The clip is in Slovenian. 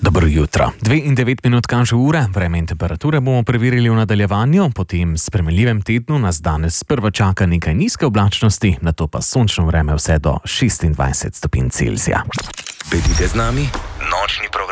Dobro jutro. 2 in 9 minut kaže ura, vreme in temperature bomo preverili v nadaljevanju, potem s spremenljivem tednu nas danes prvo čaka nekaj nizke oblačnosti, nato pa sončno vreme vse do 26 stopinj Celzija. Bedite z nami, nočni program.